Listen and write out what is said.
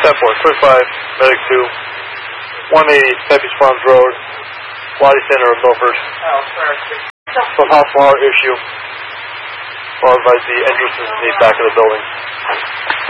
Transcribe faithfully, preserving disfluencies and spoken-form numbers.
ten four, Twin five, Medic two, one eighty Pepys Farms Road, Wadi Center of Milford. So possible hour issue, followed by the entrances in the back of the building.